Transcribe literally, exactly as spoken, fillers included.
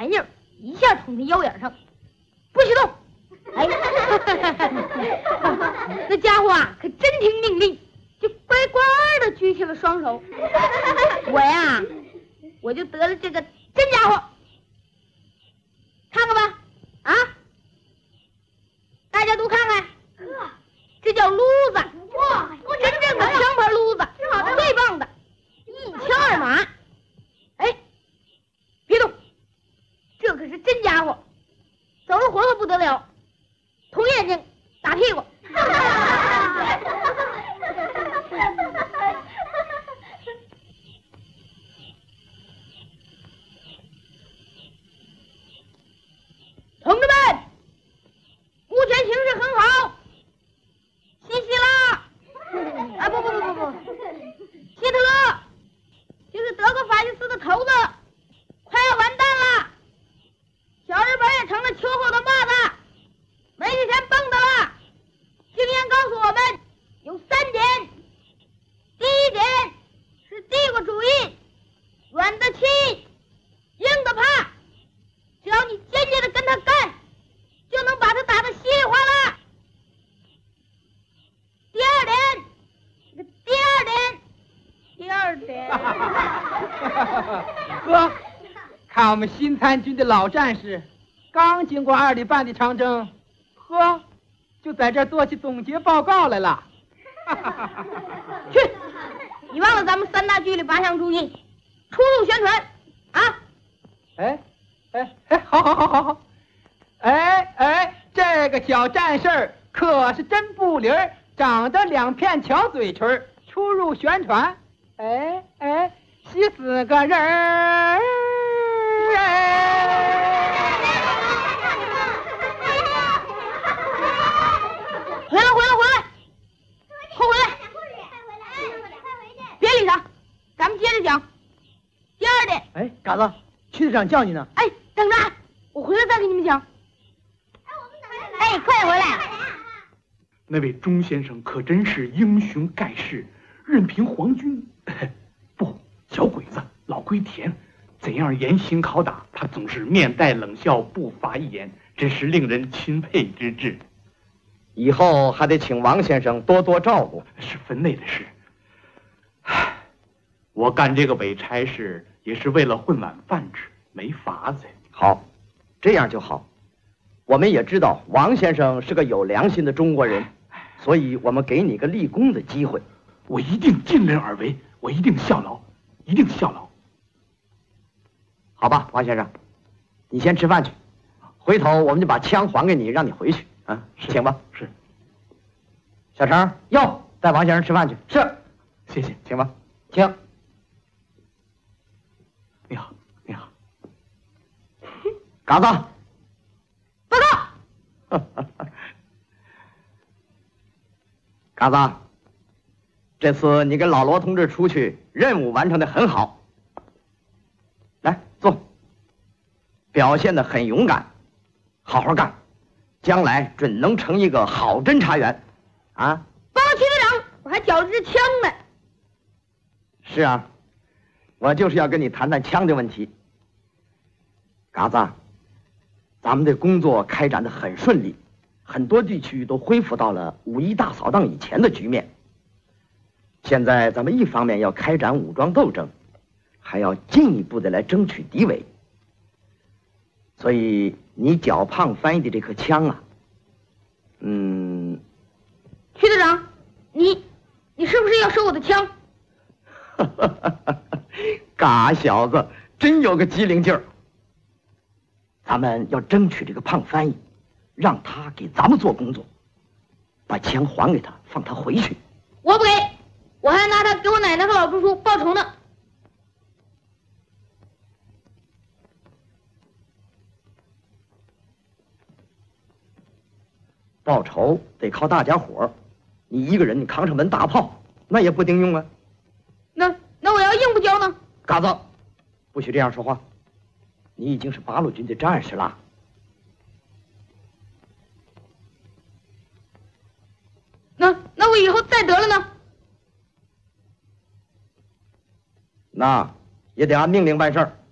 玩意儿一下捅他腰眼上，不许动！哎，那家伙啊，可真听命令，就乖乖的举起了双手。我呀，我就得了这个真家伙，看看吧，啊，大家都看看，这叫撸子，哇，真正的枪牌撸子，最棒的，一枪二马。哎，别动，这可是真家伙，走了活可不得了，捅眼睛，打屁股。同志们，目前形势很好，西西拉，啊不不不不不，希特勒，就是德国法西斯的头子，快要完蛋了。小日本也成了秋后的蚂蚱，没之前蹦的了。经验告诉我们有三点，第一点是帝国主义，软的气，硬的怕，只要你坚决的跟他干，就能把他打得稀里哗啦。第二点，这个第二点，第二点， 呵，看我们新参军的老战士，刚经过二里半的长征，呵，就在这儿做起总结报告来了。 去，你忘了咱们三大纪律八项注意，出入宣传啊！ 哎，哎哎，好好好好好，哎哎，这个小战士儿可是真不灵儿，长得两片巧嘴唇儿，出入宣传。哎哎，喜死个人儿！ 回来回来回来，快回来！别理他，咱们接着讲。第二点， 哎，嘎子，区队长叫你呢。 哎，等着，我回来再给你们讲。哎，快点回来！ 那位钟先生可真是英雄盖世，任凭皇军不小鬼子老龟田怎样严刑拷打，他总是面带冷笑，不发一言，真是令人钦佩之至。 以后还得请王先生多多照顾， 是分内的事。唉，我干这个伪差事也是为了混碗饭吃，没法子。 好，这样就好。我们也知道王先生是个有良心的中国人，所以我们给你个立功的机会。 我一定尽人而为，我一定效劳，一定效劳。 好吧，王先生，你先吃饭去，回头我们就把枪还给你，让你回去啊，请吧。 是。 小程，哟，带王先生吃饭去。是， 谢谢， 请吧，请。 你好，你好。 嘎子， 报告。 嘎子，这次你跟老罗同志出去，任务完成的很好。来坐，表现的很勇敢，好好干，将来准能成一个好侦察员，啊！ 报告区队长，我还缴了支枪呢。 是啊，我就是要跟你谈谈枪的问题。嘎子，咱们的工作开展的很顺利，很多地区都恢复到了五一大扫荡以前的局面。现在咱们一方面要开展武装斗争，还要进一步的来争取敌伪。所以你脚胖翻译的这颗枪啊，嗯， 区队长，你你是不是要收我的枪？ 嘎小子真有个机灵劲儿。咱们要争取这个胖翻译，让他给咱们做工作，把枪还给他，放他回去。 我不给，我还拿他给我奶奶和老叔叔报仇呢。 报仇得靠大家伙儿，你一个人你扛上门大炮，那也不顶用啊。 那那我要硬不交呢？ 嘎子，不许这样说话，你已经是八路军的战士了。 那那我以后再得了呢？ 那也得按命令办事儿。